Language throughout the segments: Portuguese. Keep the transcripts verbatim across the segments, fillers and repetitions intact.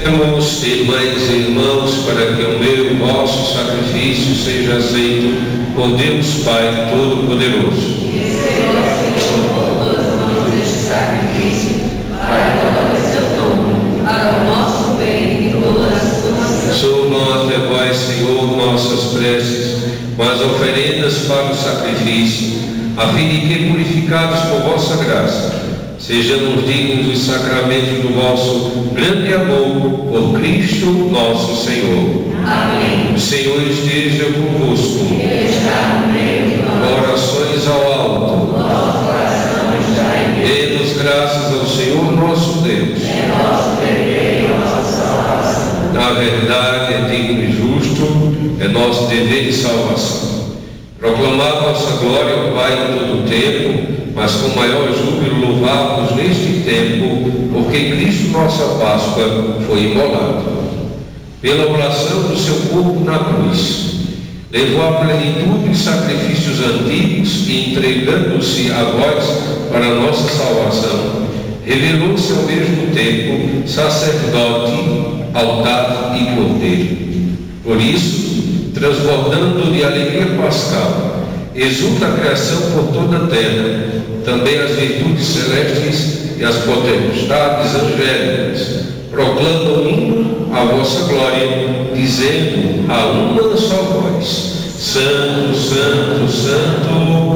Oremos, irmãs e irmãos, para que o meu e o vosso sacrifício seja aceito por Deus Pai Todo-Poderoso. Receba, Senhor, todas as mãos deste sacrifício, para a glória do seu nome, para o nosso bem e todas as suas. Subam até vós, Senhor, nossas preces, com as oferendas para o sacrifício, a fim de que, purificados por vossa graça, sejamos dignos dos sacramentos do vosso grande amor por Cristo nosso Senhor. Amém. O Senhor esteja convosco. Ele está no meio de nós. Orações ao alto. Nosso coração está em Deus. Demos graças ao Senhor nosso Deus. É nosso dever e nossa salvação. Na verdade, é digno e justo, é nosso dever de salvação. Proclamar vossa glória ao Pai em todo o tempo, mas com maior júbilo louvá-los neste tempo, porque Cristo, nossa Páscoa, foi imolado. Pela oblação do seu corpo na cruz, levou à plenitude os sacrifícios antigos e, entregando-se a vós para a nossa salvação, revelou-se ao mesmo tempo sacerdote, altar e cordeiro. Por isso, transbordando de alegria pascal, exulta a criação por toda a terra, também as virtudes celestes e as potestades angélicas proclamam hino à vossa glória, dizendo a uma só voz: Santo, Santo, Santo,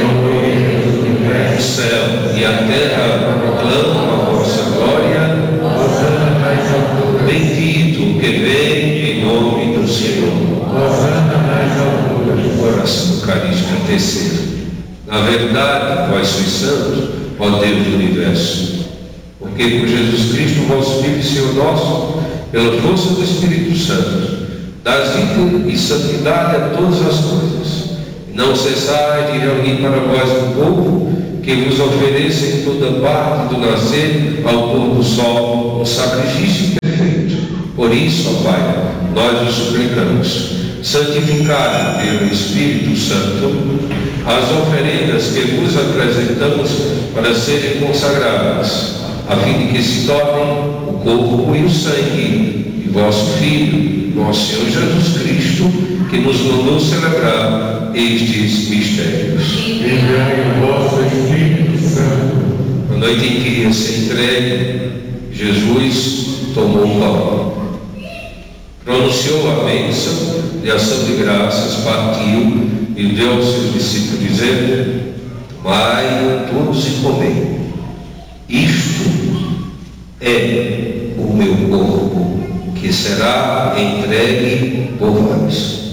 o céu e a terra proclamam a vossa glória. Bendito que vem em nome do Senhor. Oração eucarística terceira. Na verdade, vós sois santos, ó Deus do universo, porque por Jesus Cristo, vosso Filho e Senhor nosso, pela força do Espírito Santo, dás vida e santidade a todas as coisas. Não cessai de reunir para vós um povo que vos ofereça em toda parte, do nascer ao pôr do sol, um sacrifício perfeito. Por isso, ó Pai, nós vos suplicamos, santificai pelo Espírito Santo as oferendas que vos apresentamos para serem consagradas, a fim de que se tornem o corpo e o sangue de vosso Filho, nosso Senhor Jesus Cristo, que nos mandou celebrar estes mistérios. Enviai o vosso Espírito Santo. Na noite em que ia ser entregue, Jesus tomou o pão, pronunciou a bênção de ação de graças, partiu e deu aos seus discípulos, dizendo: tomai todos e comei, isto é o meu corpo, que será entregue por vós.